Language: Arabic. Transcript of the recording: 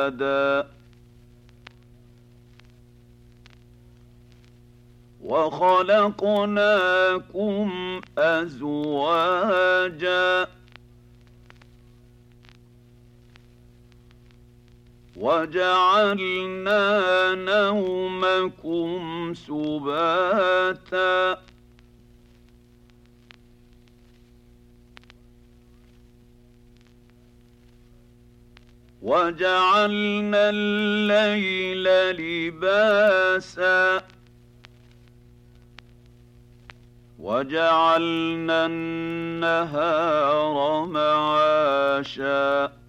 وخلقناكم أزواجا وجعلنا نومكم سباتا وجعلنا الليل لباسا وجعلنا النهار معاشا